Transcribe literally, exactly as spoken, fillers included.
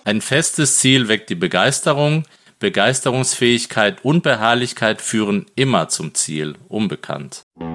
Ein festes Ziel weckt die Begeisterung. Begeisterungsfähigkeit und Beharrlichkeit führen immer zum Ziel, unbekannt.